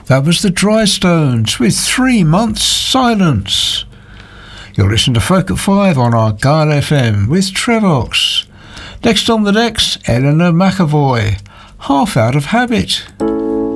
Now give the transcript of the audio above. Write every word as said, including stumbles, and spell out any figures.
That was the Dry Stones with Three Months Silence. You're listening to Folk at Five on Argyle F M with Trevox. Next on the decks, Eleanor McAvoy, Half Out of Habit.